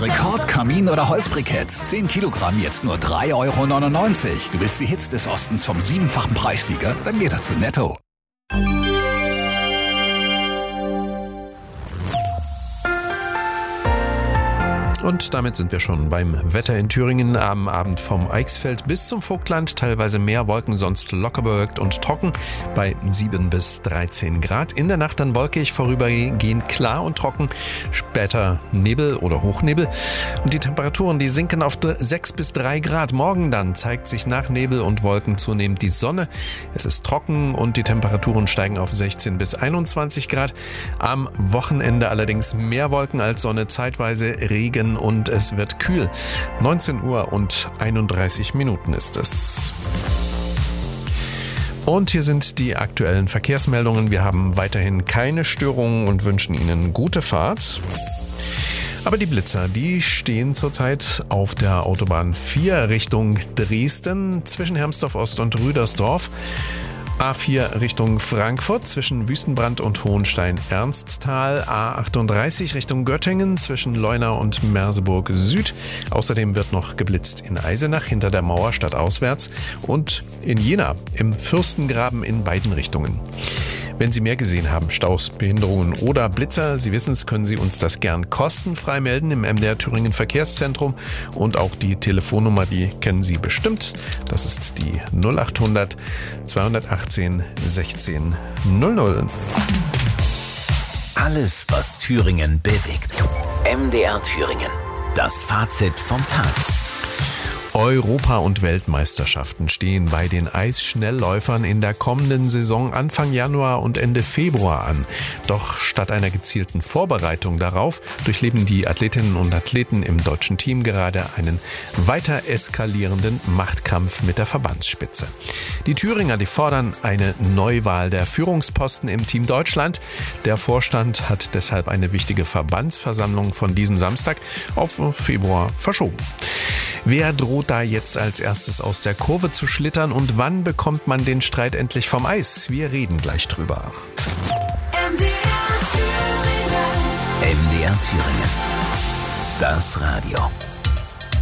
Rekordkamin oder Holzbriketts. 10 Kilogramm, jetzt nur 3,99 €. Du willst die Hits des Ostens vom 7-fachen Preissieger? Dann geh doch zu Netto. Und damit sind wir schon beim Wetter in Thüringen. Am Abend vom Eichsfeld bis zum Vogtland teilweise mehr Wolken, sonst locker bewölkt und trocken bei 7 bis 13 Grad. In der Nacht dann wolkig, vorübergehend klar und trocken, später Nebel oder Hochnebel. Und die Temperaturen, die sinken auf 6 bis 3 Grad. Morgen dann zeigt sich nach Nebel und Wolken zunehmend die Sonne. Es ist trocken und die Temperaturen steigen auf 16 bis 21 Grad. Am Wochenende allerdings mehr Wolken als Sonne, zeitweise Regen und es wird kühl. 19 Uhr und 31 Minuten ist es. Und hier sind die aktuellen Verkehrsmeldungen. Wir haben weiterhin keine Störungen und wünschen Ihnen gute Fahrt. Aber die Blitzer, die stehen zurzeit auf der Autobahn 4 Richtung Dresden zwischen Hermsdorf Ost und Rüdersdorf. A4 Richtung Frankfurt zwischen Wüstenbrand und Hohenstein-Ernsthal, A38 Richtung Göttingen zwischen Leuna und Merseburg Süd. Außerdem wird noch geblitzt in Eisenach hinter der Mauer stadtauswärts und in Jena im Fürstengraben in beiden Richtungen. Wenn Sie mehr gesehen haben, Staus, Behinderungen oder Blitzer, Sie wissen es, können Sie uns das gern kostenfrei melden im MDR Thüringen Verkehrszentrum. Und auch die Telefonnummer, die kennen Sie bestimmt. Das ist die 0800 218 16 00. Alles, was Thüringen bewegt. MDR Thüringen. Das Fazit vom Tag. Europa- und Weltmeisterschaften stehen bei den Eisschnellläufern in der kommenden Saison Anfang Januar und Ende Februar an. Doch statt einer gezielten Vorbereitung darauf durchleben die Athletinnen und Athleten im deutschen Team gerade einen weiter eskalierenden Machtkampf mit der Verbandsspitze. Die Thüringer, die fordern eine Neuwahl der Führungsposten im Team Deutschland. Der Vorstand hat deshalb eine wichtige Verbandsversammlung von diesem Samstag auf Februar verschoben. Wer droht da jetzt als erstes aus der Kurve zu schlittern und wann bekommt man den Streit endlich vom Eis? Wir reden gleich drüber. MDR Thüringen. Das Radio.